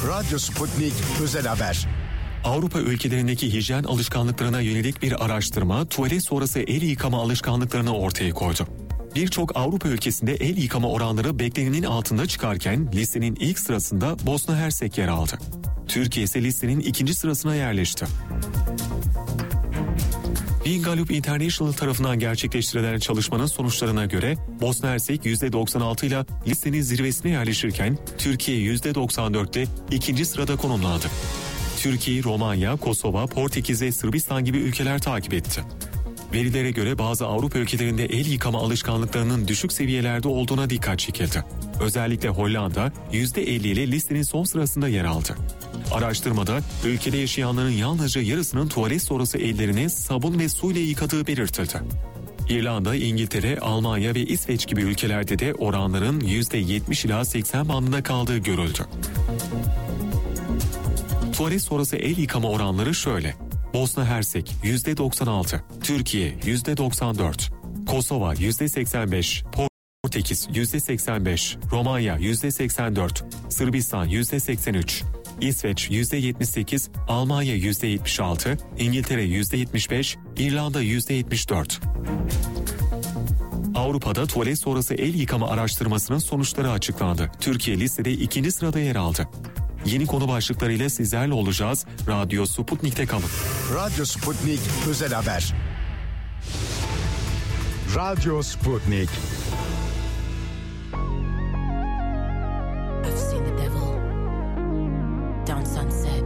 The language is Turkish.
Radyo Sputnik Özel Haber. Avrupa ülkelerindeki hijyen alışkanlıklarına yönelik bir araştırma tuvalet sonrası el yıkama alışkanlıklarını ortaya koydu. Birçok Avrupa ülkesinde el yıkama oranları beklenenin altında çıkarken listenin ilk sırasında Bosna Hersek yer aldı. Türkiye ise listenin ikinci sırasına yerleşti. Bean Gallup International tarafından gerçekleştirilen çalışmanın sonuçlarına göre Bosna Hersek %96 ile listenin zirvesine yerleşirken Türkiye %94 ile ikinci sırada konumlandı. Türkiye, Romanya, Kosova, Portekiz ve Sırbistan gibi ülkeler takip etti. Verilere göre bazı Avrupa ülkelerinde el yıkama alışkanlıklarının düşük seviyelerde olduğuna dikkat çekildi. Özellikle Hollanda %50 ile listenin son sırasında yer aldı. Araştırmada ülkede yaşayanların yalnızca yarısının tuvalet sonrası ellerini sabun ve su ile yıkadığı belirtildi. İrlanda, İngiltere, Almanya ve İsveç gibi ülkelerde de oranların %70 ila 80 bandında kaldığı görüldü. Tuvalet sonrası el yıkama oranları şöyle: Bosna Hersek %96, Türkiye %94, Kosova %85, Portekiz %85, Romanya %84, Sırbistan %83, İsveç %78, Almanya %76, İngiltere %75, İrlanda %74. Avrupa'da tuvalet sonrası el yıkama araştırmasının sonuçları açıklandı. Türkiye listede ikinci sırada yer aldı. Yeni konu başlıklarıyla sizlerle olacağız. Radyo Sputnik'te kalın. Radyo Sputnik Özel Haber. Radyo Sputnik.